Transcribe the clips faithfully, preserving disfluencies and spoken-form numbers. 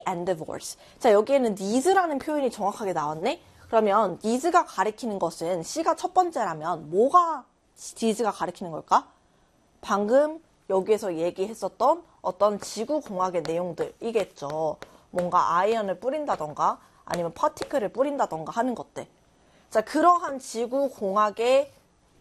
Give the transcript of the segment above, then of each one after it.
and divorce. 자, 여기에는 needs라는 표현이 정확하게 나왔네? 그러면 needs가 가리키는 것은 C가 첫 번째라면 뭐가 needs가 가리키는 걸까? 방금 여기에서 얘기했었던 어떤 지구공학의 내용들이겠죠. 뭔가 아이언을 뿌린다던가 아니면 파티클을 뿌린다던가 하는 것들. 자, 그러한 지구공학의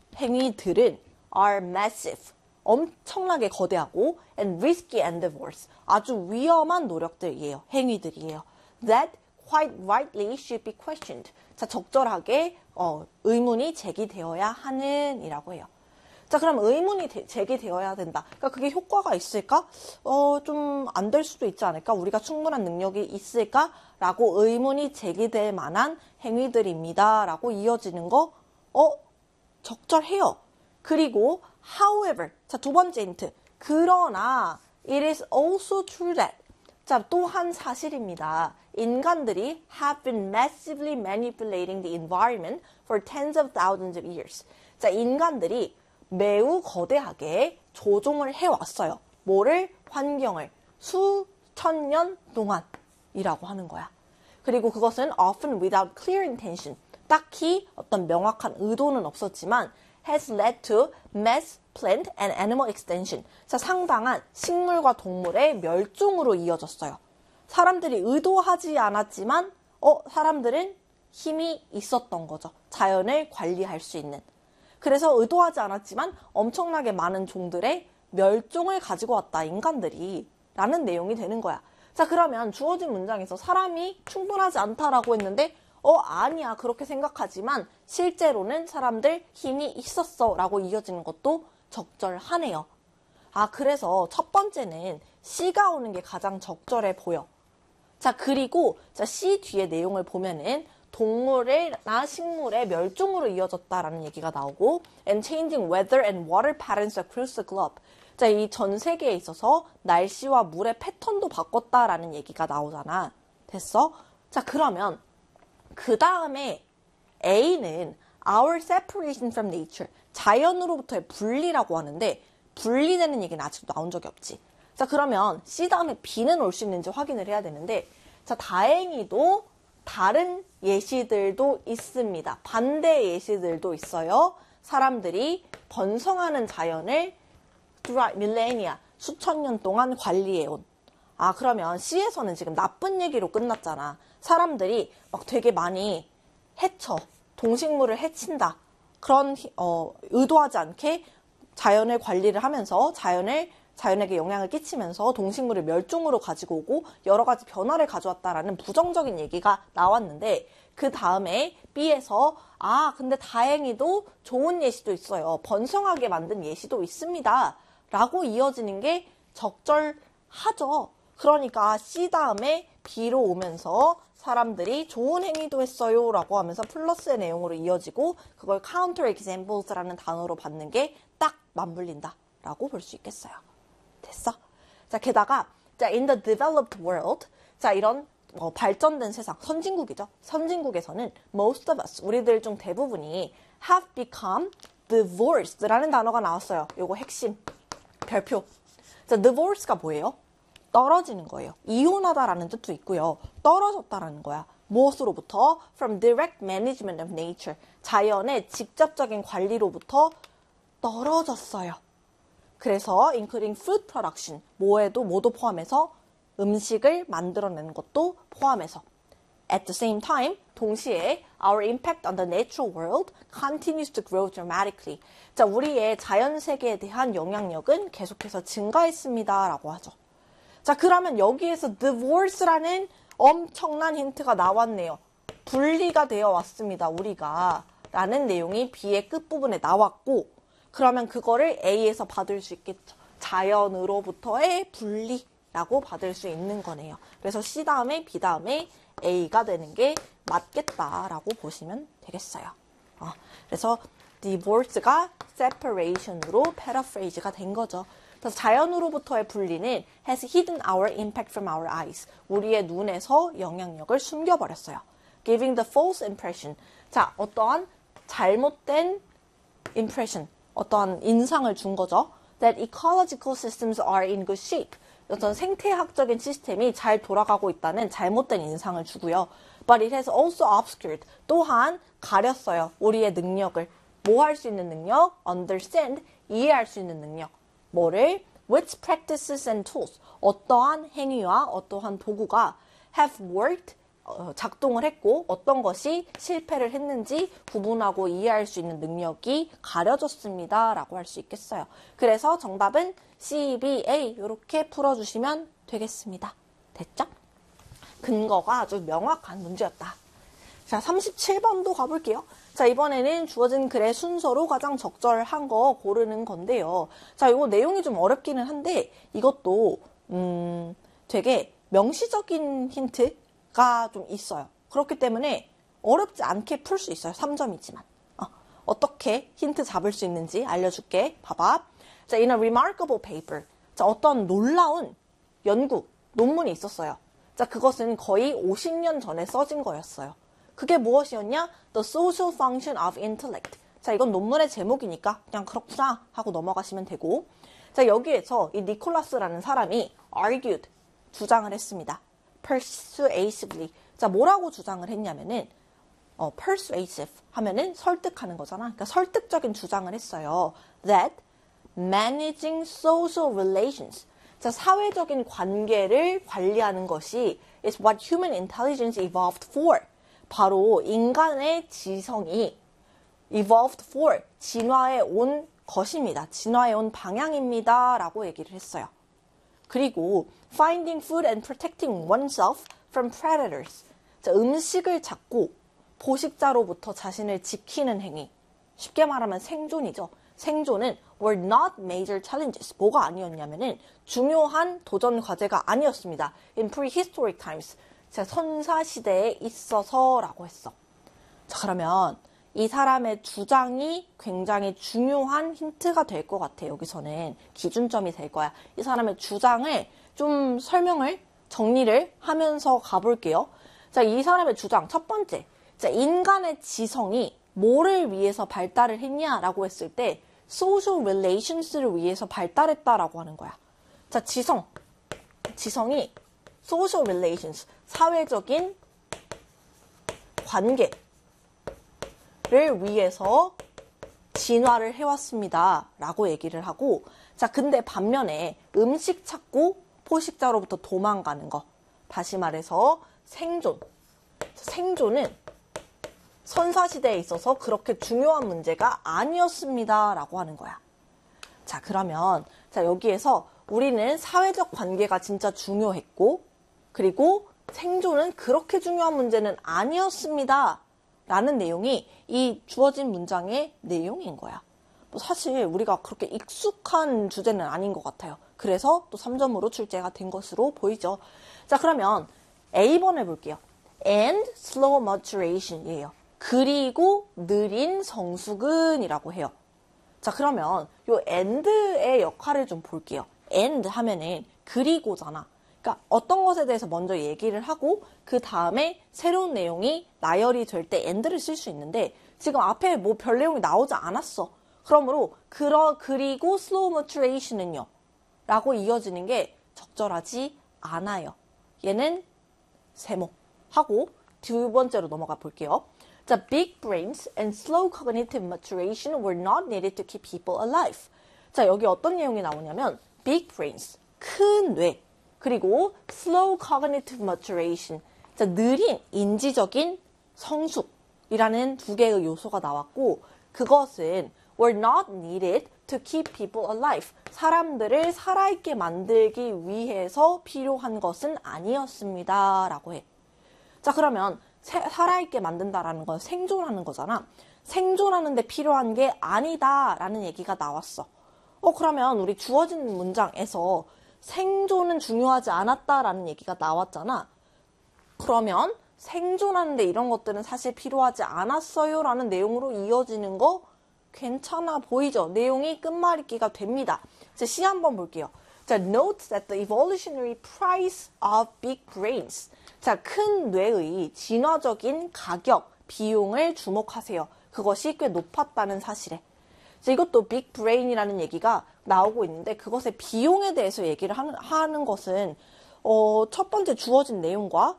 행위들은 are massive, 엄청나게 거대하고 and risky endeavors, 아주 위험한 노력들이에요. 행위들이에요. That quite rightly should be questioned. 자, 적절하게 어, 의문이 제기되어야 하는 이라고 해요. 자, 그럼 의문이 되, 제기되어야 된다. 그러니까 그게 효과가 있을까? 어, 좀 안 될 수도 있지 않을까? 우리가 충분한 능력이 있을까? 라고 의문이 제기될 만한 행위들입니다. 라고 이어지는 거, 어, 적절해요. 그리고, however, 자, 두 번째 힌트. 그러나, it is also true that, 자, 또한 사실입니다. 인간들이 have been massively manipulating the environment for tens of thousands of years. 자, 인간들이 매우 거대하게 조종을 해왔어요. 뭐를? 환경을. 수천 년 동안이라고 하는 거야. 그리고 그것은 often without clear intention. 딱히 어떤 명확한 의도는 없었지만 has led to mass plant and animal extinction. 자, 상당한 식물과 동물의 멸종으로 이어졌어요. 사람들이 의도하지 않았지만 어, 사람들은 힘이 있었던 거죠. 자연을 관리할 수 있는. 그래서 의도하지 않았지만 엄청나게 많은 종들의 멸종을 가지고 왔다, 인간들이. 라는 내용이 되는 거야. 자, 그러면 주어진 문장에서 사람이 충분하지 않다라고 했는데 어, 아니야. 그렇게 생각하지만 실제로는 사람들 힘이 있었어. 라고 이어지는 것도 적절하네요. 아, 그래서 첫 번째는 C가 오는 게 가장 적절해 보여. 자, 그리고 자, C 뒤에 내용을 보면은 동물이나 식물의 멸종으로 이어졌다라는 얘기가 나오고 and changing weather and water patterns across the globe. 자, 이 전 세계에 있어서 날씨와 물의 패턴도 바꿨다라는 얘기가 나오잖아. 됐어? 자, 그러면 그 다음에 A는 our separation from nature. 자연으로부터의 분리라고 하는데 분리되는 얘기는 아직도 나온 적이 없지. 자, 그러면 C 다음에 B는 올 수 있는지 확인을 해야 되는데 자, 다행히도 다른 예시들도 있습니다. 반대 예시들도 있어요. 사람들이 번성하는 자연을 throughout millennia, 수천 년 동안 관리해온. 아, 그러면 C에서는 지금 나쁜 얘기로 끝났잖아. 사람들이 막 되게 많이 해쳐. 동식물을 해친다. 그런 어, 의도하지 않게 자연을 관리를 하면서 자연을 자연에게 영향을 끼치면서 동식물을 멸종으로 가지고 오고 여러 가지 변화를 가져왔다라는 부정적인 얘기가 나왔는데 그 다음에 B에서 아, 근데 다행히도 좋은 예시도 있어요. 번성하게 만든 예시도 있습니다. 라고 이어지는 게 적절하죠. 그러니까 C 다음에 B로 오면서 사람들이 좋은 행위도 했어요. 라고 하면서 플러스의 내용으로 이어지고 그걸 counter examples라는 단어로 받는 게 딱 맞물린다. 라고 볼 수 있겠어요. 됐어? 자, 게다가 자, in the developed world, 자, 이런 어, 발전된 세상, 선진국이죠. 선진국에서는 most of us, 우리들 중 대부분이 have become divorced라는 단어가 나왔어요. 요거 핵심 별표. 자, divorce가 뭐예요? 떨어지는 거예요. 이혼하다라는 뜻도 있고요. 떨어졌다라는 거야. 무엇으로부터? From direct management of nature. 자연의 직접적인 관리로부터 떨어졌어요. 그래서 including food production, 뭐에도 모두 포함해서 음식을 만들어내는 것도 포함해서 at the same time, 동시에 our impact on the natural world continues to grow dramatically. 자, 우리의 자연 세계에 대한 영향력은 계속해서 증가했습니다. 라고 하죠. 자, 그러면 여기에서 divorce라는 엄청난 힌트가 나왔네요. 분리가 되어 왔습니다. 우리가. 라는 내용이 B의 끝부분에 나왔고 그러면 그거를 A에서 받을 수 있겠죠. 자연으로부터의 분리라고 받을 수 있는 거네요. 그래서 C 다음에 B 다음에 A가 되는 게 맞겠다라고 보시면 되겠어요. 어, 그래서 divorce가 separation으로 paraphrase가 된 거죠. 그래서 자연으로부터의 분리는 has hidden our impact from our eyes. 우리의 눈에서 영향력을 숨겨버렸어요. Giving the false impression. 자, 어떠한 잘못된 impression, 어떠한 인상을 준 거죠. That ecological systems are in good shape. 어떤 생태학적인 시스템이 잘 돌아가고 있다는 잘못된 인상을 주고요. But it has also obscured. 또한 가렸어요. 우리의 능력을. 뭐 할 수 있는 능력? Understand. 이해할 수 있는 능력. 뭐를? Which practices and tools. 어떠한 행위와 어떠한 도구가 have worked. 어, 작동을 했고 어떤 것이 실패를 했는지 구분하고 이해할 수 있는 능력이 가려졌습니다. 라고 할 수 있겠어요. 그래서 정답은 C, B, A 이렇게 풀어주시면 되겠습니다. 됐죠? 근거가 아주 명확한 문제였다. 자, 삼십칠 번도 가볼게요. 자, 이번에는 주어진 글의 순서로 가장 적절한 거 고르는 건데요. 자, 이거 내용이 좀 어렵기는 한데 이것도 음, 되게 명시적인 힌트가 좀 있어요. 그렇기 때문에 어렵지 않게 풀 수 있어요. 삼 점이지만. 어, 어떻게 힌트 잡을 수 있는지 알려줄게. 봐봐. 자, in a remarkable paper. 자, 어떤 놀라운 연구, 논문이 있었어요. 자, 그것은 거의 오십 년 전에 써진 거였어요. 그게 무엇이었냐? The social function of intellect. 자, 이건 논문의 제목이니까 그냥 그렇구나 하고 넘어가시면 되고. 자, 여기에서 이 니콜라스라는 사람이 argued, 주장을 했습니다. persuasively. 자, 뭐라고 주장을 했냐면은 어, persuasive 하면은 설득하는 거잖아. 그러니까 설득적인 주장을 했어요. That managing social relations. 자, 사회적인 관계를 관리하는 것이 is what human intelligence evolved for. 바로 인간의 지성이 evolved for, 진화해 온 것입니다. 진화해 온 방향입니다. 라고 얘기를 했어요. 그리고 finding food and protecting oneself from predators. 자, 음식을 찾고 포식자로부터 자신을 지키는 행위. 쉽게 말하면 생존이죠. 생존은 were not major challenges. 뭐가 아니었냐면은 중요한 도전 과제가 아니었습니다. In prehistoric times. 자, 선사시대에 있어서라고 했어. 자, 그러면 이 사람의 주장이 굉장히 중요한 힌트가 될 것 같아. 여기서는 기준점이 될 거야. 이 사람의 주장을 좀 설명을 정리를 하면서 가볼게요. 자, 이 사람의 주장 첫 번째. 자, 인간의 지성이 뭐를 위해서 발달을 했냐라고 했을 때 social relations를 위해서 발달했다라고 하는 거야. 자, 지성. 지성이 social relations, 사회적인 관계를 위해서 진화를 해왔습니다. 라고 얘기를 하고, 자, 근데 반면에 음식 찾고 포식자로부터 도망가는 거. 다시 말해서 생존. 생존은 선사시대에 있어서 그렇게 중요한 문제가 아니었습니다. 라고 하는 거야. 자, 그러면, 자, 여기에서 우리는 사회적 관계가 진짜 중요했고, 그리고 생존은 그렇게 중요한 문제는 아니었습니다. 라는 내용이 이 주어진 문장의 내용인 거야. 뭐 사실 우리가 그렇게 익숙한 주제는 아닌 것 같아요. 그래서 또 삼 점으로 출제가 된 것으로 보이죠. 자, 그러면 A 번 해볼게요. And slow maturation 이에요. 그리고 느린 성숙은이라고 해요. 자, 그러면 요 and의 역할을 좀 볼게요. and 하면은 그리고잖아. 그러니까 어떤 것에 대해서 먼저 얘기를 하고 그 다음에 새로운 내용이 나열이 될 때 and를 쓸 수 있는데 지금 앞에 뭐 별 내용이 나오지 않았어. 그러므로 그러, 그리고 slow maturation은요. 라고 이어지는 게 적절하지 않아요. 얘는 세모 하고 두 번째로 넘어가 볼게요. 자, big brains and slow cognitive maturation were not needed to keep people alive. 자, 여기 어떤 내용이 나오냐면 big brains, 큰 뇌, 그리고 slow cognitive maturation, 자, 느린 인지적인 성숙이라는 두 개의 요소가 나왔고 그것은 were not needed to keep people alive. 사람들을 살아있게 만들기 위해서 필요한 것은 아니었습니다. 라고 해. 자, 그러면 살아있게 만든다라는 건 생존하는 거잖아. 생존하는데 필요한 게 아니다라는 얘기가 나왔어. 어, 그러면 우리 주어진 문장에서 생존은 중요하지 않았다라는 얘기가 나왔잖아. 그러면 생존하는데 이런 것들은 사실 필요하지 않았어요 라는 내용으로 이어지는 거 괜찮아 보이죠? 내용이 끝말잇기가 됩니다. 자, C 한번 볼게요. 자, note that the evolutionary price of big brains. 자, 큰 뇌의 진화적인 가격, 비용을 주목하세요. 그것이 꽤 높았다는 사실에. 자, 이것도 big brain이라는 얘기가 나오고 있는데 그것의 비용에 대해서 얘기를 하는, 하는 것은 어, 첫 번째 주어진 내용과